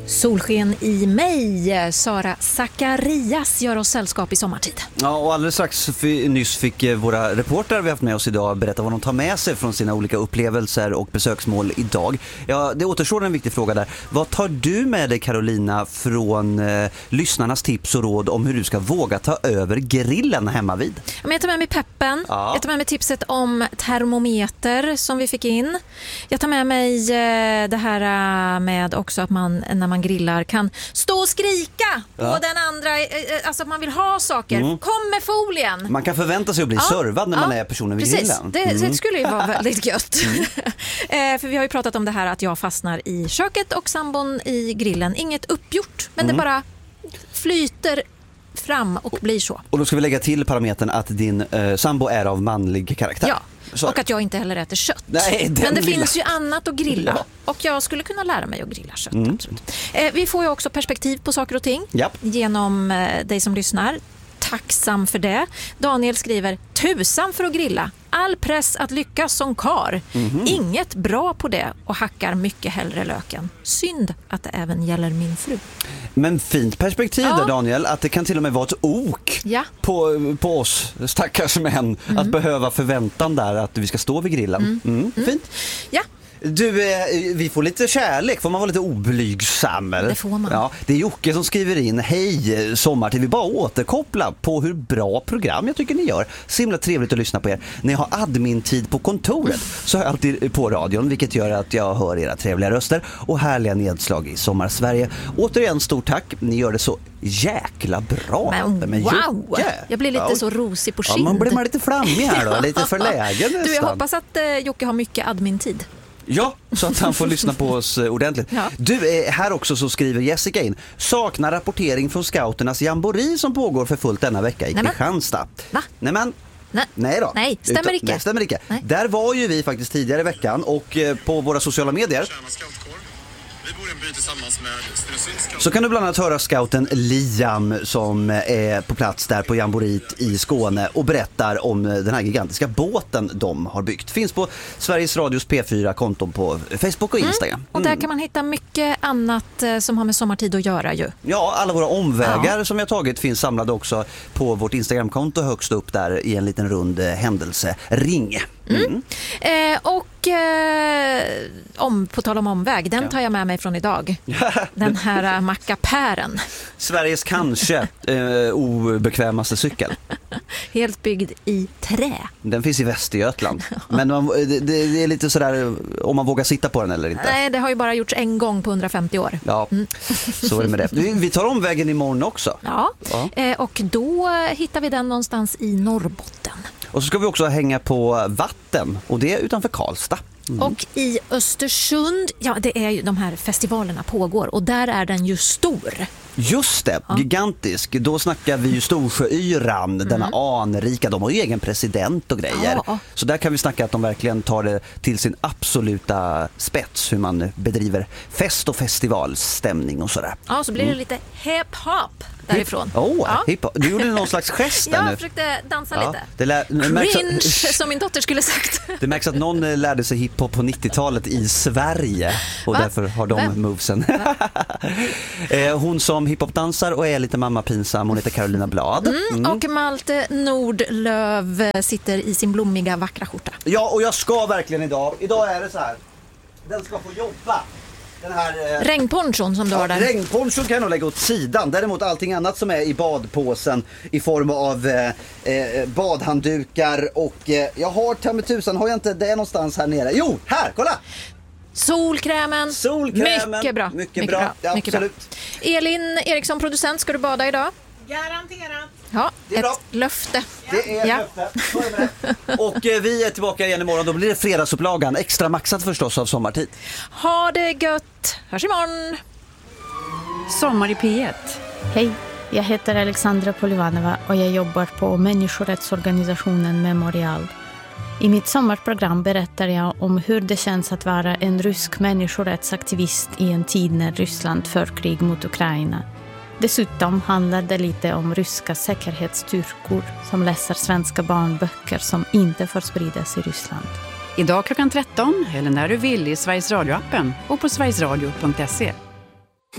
Solsken i mig. Sara Zacharias gör oss sällskap i sommartid. Ja, och alldeles strax nyss fick våra reportrar vi haft med oss idag berätta vad de tar med sig från sina olika upplevelser och besöksmål idag. Ja, det återstår en viktig fråga där. Vad tar du med dig, Carolina, från lyssnarnas tips och råd om hur du ska våga ta över grillen hemma vid? Jag tar med mig peppen. Ja. Jag tar med mig tipset om termometer som vi fick in. Jag tar med mig det här med också att man när man grillar kan stå och skrika på den andra, alltså att man vill ha saker. Kom med folien. Man kan förvänta sig att bli servad när man är personen vid grillen. Det skulle ju vara väldigt gött. För vi har ju pratat om det här att jag fastnar i köket och sambon i grillen. Inget uppgjort, men det bara flyter fram och blir så. Och då ska vi lägga till parametern att din sambo är av manlig karaktär. Ja. Så. Och att jag inte heller äter kött. Nej, men det finns ju annat att grilla. Ja. Och jag skulle kunna lära mig att grilla kött. Absolut. Vi får ju också perspektiv på saker och ting genom dig som lyssnar. Tacksam för det. Daniel skriver: tusan för att grilla. All press att lyckas som kar. Inget bra på det och hackar mycket hellre löken. Synd att det även gäller min fru. Men fint perspektiv där, Daniel, att det kan till och med vara ett ok på oss stackars män att behöva förväntan där att vi ska stå vid grillen. Fint. Ja. Du, vi får lite kärlek. Får man vara lite oblygsam? Eller? Det får man. Ja, det är Jocke som skriver in: hej, sommartid. Vi bara återkoppla på hur bra program jag tycker ni gör. Så himla trevligt att lyssna på er. När jag har admin-tid på kontoret så har jag alltid på radion, vilket gör att jag hör era trevliga röster och härliga nedslag i Sommarsverige. Återigen, stort tack. Ni gör det så jäkla bra. Men wow! Jag blir lite så rosig på kind. Ja, man blir lite flammig här då. Lite förlägen nästan. Du, jag hoppas att Jocke har mycket admin-tid. Ja, så att han får lyssna på oss ordentligt. Ja. Du, här också så skriver Jessica in: saknar rapportering från scouternas jamboree som pågår för fullt denna vecka i Kristianstad. Va? Nej då. Nej, stämmer inte. Nej. Där var ju vi faktiskt tidigare i veckan och på våra sociala medier. Vi bor i en by tillsammans med Stenungsund. Så kan du bland annat höra scouten Liam som är på plats där på jamboreet i Skåne och berättar om den här gigantiska båten de har byggt. Finns på Sveriges Radios P4-konton på Facebook och Instagram. Och där kan man hitta mycket annat som har med sommartid att göra ju. Ja, alla våra omvägar som vi har tagit finns samlade också på vårt Instagramkonto högst upp där i en liten rund händelsering. På tal om omväg, den tar jag med mig från idag. Den här mackapären. Sveriges kanske obekvämaste cykel. Helt byggd i trä. Den finns i Västergötland. Men det är lite sådär om man vågar sitta på den eller inte. Nej, det har ju bara gjorts en gång på 150 år. Ja, så är det med det. Vi tar omvägen imorgon också. Ja. Och då hittar vi den någonstans i Norrbotten. Och så ska vi också hänga på vatten, och det är utanför Karlstad. Och i Östersund, det är ju de här festivalerna pågår och där är den ju stor. Just det, gigantisk. Då snackar vi ju Storsjöyran, denna anrika. De har ju egen president och grejer. Så där kan vi snacka att de verkligen tar det till sin absoluta spets, hur man bedriver fest- och festivalstämning och sådär. Ja, så blir det lite hip-hop därifrån. Hip-hop. Du gjorde någon slags gest där nu. Jag försökte dansa lite. Cringe, som min dotter skulle sagt. Det märks att någon lärde sig hiphop på 90-talet i Sverige och därför har de movesen. Hon som hiphopdansar och är lite mamma-pinsam, hon heter Carolina Blad. Och Malte Nordlöv sitter i sin blommiga vackra skjorta. Ja, och jag ska verkligen idag är det så här. Den ska få jobba. Den här regnponchon som du har där. Regnponchon kan jag nog lägga åt sidan. Däremot allting annat som är i badpåsen i form av badhanddukar och jag har tammetusan, har jag inte det någonstans här nere. Jo, här, kolla! Solkrämen. Mycket bra. Ja, absolut. Elin Eriksson, producent, ska du bada idag? Garanterat. Ja, det är ett löfte. Det är ett löfte. Så är det. Och vi är tillbaka igen imorgon. Då blir det fredagsupplagan. Extra maxat förstås av sommartid. Ha det gött. Hörs imorgon. Sommar i P1. Hej, jag heter Alexandra Polivanova och jag jobbar på människorättsorganisationen Memorial. I mitt sommarprogram berättar jag om hur det känns att vara en rysk människorättsaktivist i en tid när Ryssland för krig mot Ukraina. Dessutom handlar det lite om ryska säkerhetsstyrkor som läser svenska barnböcker som inte får spridas i Ryssland. Idag klockan 13 eller när du vill i Sveriges Radio-appen och på sverigesradio.se.